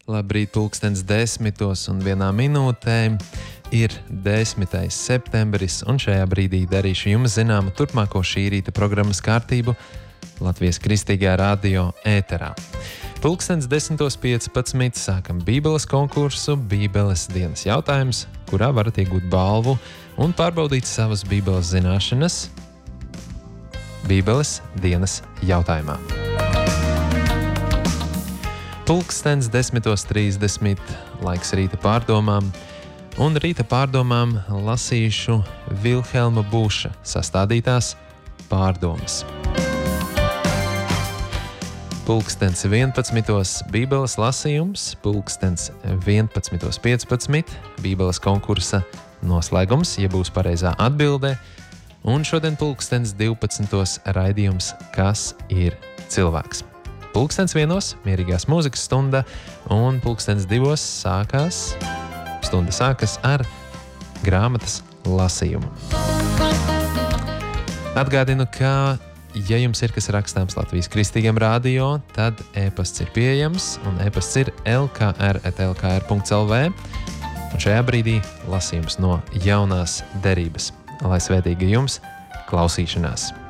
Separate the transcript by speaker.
Speaker 1: Labrīt, 10:10 ir 10. septembris, un šajā brīdī darīšu jums zināmu turpmāko šī rīta programmas kārtību Latvijas Kristīgajā radio ēterā. 10:15 sākam Bībeles konkursu Bībeles dienas jautājums, kurā varat iegūt balvu un pārbaudīt savas Bībeles zināšanas Bībeles dienas jautājumā. 10:30 laiks rīta pārdomām, un rīta pārdomām lasīšu Vilhelma Būša sastādītās pārdomas. 11:11 Bībeles lasījums, 11:15 Bībeles konkursa noslēgums, ja būs pareizā atbildē, un šodien 12:12 raidījums Kas ir cilvēks? 1:00 mierīgās mūzikas stunda, un 2:00 stunda sākas ar grāmatas lasījumu. Atgādinu, ka, ja jums ir kas rakstāms Latvijas Kristīgajam radio, tad e-pasts ir pieejams, un e-pasts ir lkr@lkr.lv, un šajā brīdī lasījums no jaunās derības. Lai svētīga jums klausīšanās!